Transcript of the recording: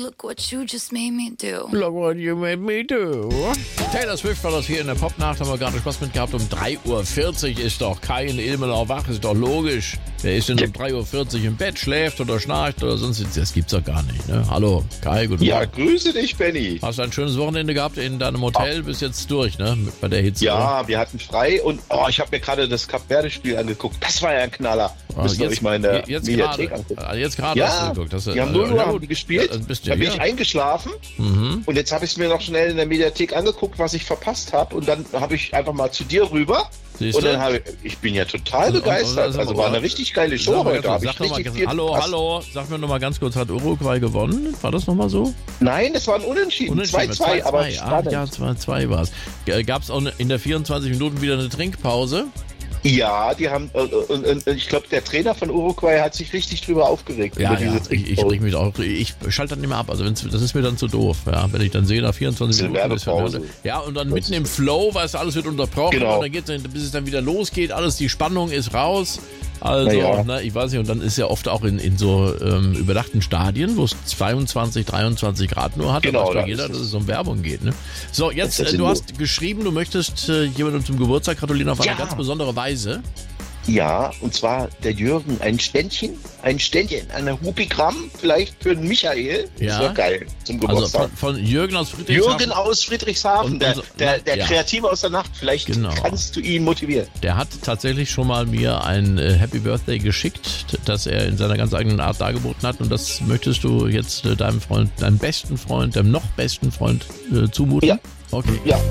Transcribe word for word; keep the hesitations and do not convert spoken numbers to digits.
look what you just made me do. Look what you made me do. Taylor Swift war das hier in der Popnacht, haben wir gerade Spaß mit gehabt. Um drei Uhr vierzig ist doch kein Ilmenau wach, ist doch logisch. Wer ist denn um drei Uhr vierzig im Bett, schläft oder schnarcht oder sonst? Das gibt's doch gar nicht, ne? Hallo, Kai, guten Ja, Morgen. grüße dich, Benny. Hast du ein schönes Wochenende gehabt in deinem Hotel? Bist jetzt durch, ne? Bei der Hitze. Ja, wir hatten frei und oh, ich habe mir gerade das Kap-Verde-Spiel angeguckt. Das war ja ein Knaller. Ah, Müssen wir euch mal in der jetzt Mediathek gerade. angucken. Ah, Jetzt gerade Ja, hast du geguckt. Das, die haben äh, null Uhr ja, haben gut. die gespielt. Ja, bist du Da bin hier. ich eingeschlafen Mhm. und jetzt habe ich es mir noch schnell in der Mediathek angeguckt, was ich verpasst habe. Und dann habe ich einfach mal zu dir rüber. Siehst Und du? dann habe ich, ich bin ja total Und- und- begeistert. und- Also war eine richtig geile Show Sag mal heute. ganz Habe kurz, ich sag noch mal richtig ganz- viel Hallo, verpasst. hallo. Sag mir noch mal ganz kurz, hat Uruguay gewonnen? War das noch mal so? Nein, es war ein Unentschieden. zwei zwei, aber Ah, spannend. ja, zwei zwei war es. Gab es auch in der vierundzwanzig Minuten wieder eine Trinkpause? Ja, die haben, und, und, und ich glaube, der Trainer von Uruguay hat sich richtig drüber aufgeregt. Ja, über ja, diese ich, ich reg mich auch. Ich schalte dann nicht mehr ab. Also wenn's, das ist mir dann zu doof. Ja, wenn ich dann sehe, nach vierundzwanzig Diese Minuten. Ist Werbepause. ja, und dann mitten im Flow, weißt du, alles wird unterbrochen. Genau. Und dann geht's, bis es dann wieder losgeht, alles, die Spannung ist raus. Also, Na ja. ne, ich weiß nicht, und dann ist ja oft auch in, in so ähm, überdachten Stadien, wo es zweiundzwanzig, dreiundzwanzig Grad nur hat, Genau, da weiß doch da jeder, ist dass es. es um Werbung geht. Ne? So, jetzt, Das ist äh, du nur- hast geschrieben, du möchtest äh, jemandem zum Geburtstag gratulieren auf eine Ja. ganz besondere Weise. Ja, und zwar der Jürgen, ein Ständchen, ein Ständchen, eine Hupigramm, vielleicht für den Michael. Ja. Das wäre geil zum Also Geburtstag. von, von Jürgen aus Friedrichshafen. Jürgen aus Friedrichshafen, Und- der, und- der, der ja. Kreative aus der Nacht. Vielleicht Genau. kannst du ihn motivieren. Der hat tatsächlich schon mal mir ein äh, Happy Birthday geschickt, das er in seiner ganz eigenen Art dargeboten hat. Und das möchtest du jetzt äh, deinem Freund, deinem besten Freund, deinem noch besten Freund äh, zumuten? Ja. Okay. Ja.